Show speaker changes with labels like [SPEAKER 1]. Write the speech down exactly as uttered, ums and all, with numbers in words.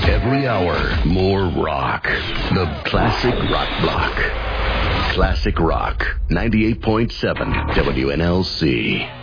[SPEAKER 1] Every hour, more rock. The Classic Rock Block. Classic Rock, ninety-eight point seven W N L C.